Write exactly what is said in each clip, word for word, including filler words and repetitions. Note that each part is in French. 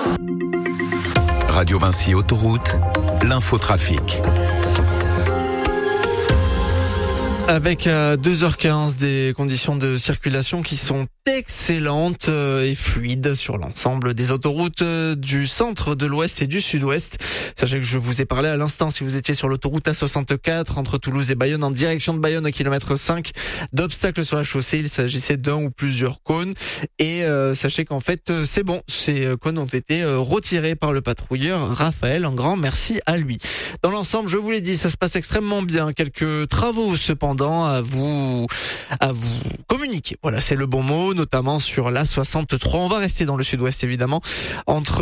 Radio Vinci Autoroute, l'infotrafic. Avec à deux heures quinze des conditions de circulation qui sont excellentes et fluides sur l'ensemble des autoroutes du centre, de l'ouest et du sud-ouest. Sachez que je vous ai parlé à l'instant, si vous étiez sur l'autoroute A soixante-quatre entre Toulouse et Bayonne en direction de Bayonne au kilomètre cinq, d'obstacles sur la chaussée. Il s'agissait d'un ou plusieurs cônes. Et euh, sachez qu'en fait, c'est bon, ces cônes ont été retirés par le patrouilleur Raphaël. Un grand merci à lui. Dans l'ensemble, je vous l'ai dit, ça se passe extrêmement bien. Quelques travaux cependant à vous à vous communiquer. Voilà, c'est le bon mot, notamment sur l'A soixante-trois. On va rester dans le sud-ouest évidemment. Entre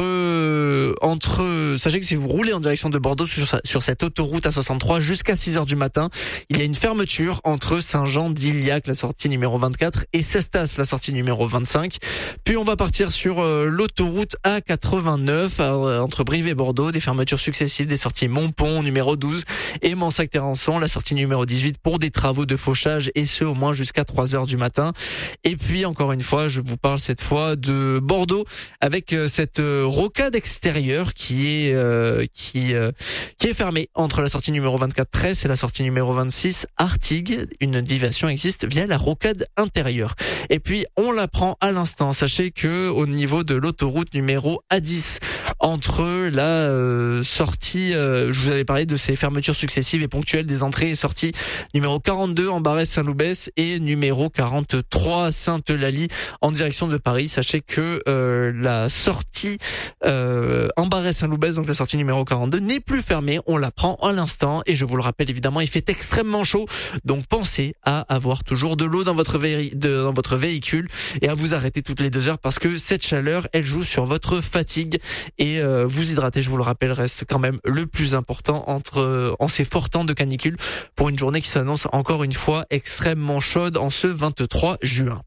entre sachez que si vous roulez en direction de Bordeaux sur, sur cette autoroute A soixante-trois jusqu'à six heures du matin, il y a une fermeture entre Saint-Jean-d'Iliac, la sortie numéro vingt-quatre, et Cestas, la sortie numéro vingt-cinq. Puis on va partir sur euh, l'autoroute A quatre-vingt-neuf euh, entre Brive et Bordeaux, des fermetures successives des sorties Montpont numéro douze et Mansac-Terrançon, la sortie numéro dix-huit pour des travaux de fauchage, et ce au moins jusqu'à trois heures du matin. Et puis encore une fois, je vous parle cette fois de Bordeaux avec cette rocade extérieure qui est euh, qui euh, qui est fermée entre la sortie numéro vingt-quatre Tresse et la sortie numéro vingt-six Artigues. Une déviation existe via la rocade intérieure. Et puis on l'apprend à l'instant. Sachez que au niveau de l'autoroute numéro A dix, entre la euh, sortie, euh, je vous avais parlé de ces fermetures successives et ponctuelles des entrées et sorties numéro quarante-deux en Barès-Saint-Loubès et numéro quarante-trois Sainte-Eulalie en direction de Paris. Sachez que euh, la sortie euh, en Barès-Saint-Loubès, donc la sortie numéro quarante-deux, n'est plus fermée. On l'apprend à l'instant et je vous le rappelle évidemment, il fait extrêmement chaud, donc pensez à avoir toujours de l'eau dans votre vé- de, dans votre véhicule et à vous arrêter toutes les deux heures parce que cette chaleur, elle joue sur votre fatigue et euh, vous hydrater, je vous le rappelle, reste quand même le plus important entre euh, en ces forts temps de canicule pour une journée qui s'annonce encore une fois extrêmement chaude en ce vingt-trois juin.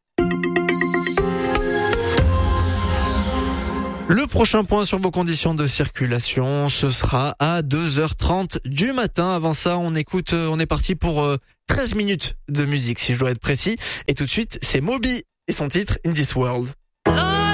Le prochain point sur vos conditions de circulation, ce sera à deux heures trente du matin. Avant ça, on écoute, on est parti pour treize minutes de musique, si je dois être précis. Et tout de suite, c'est Moby et son titre In This World.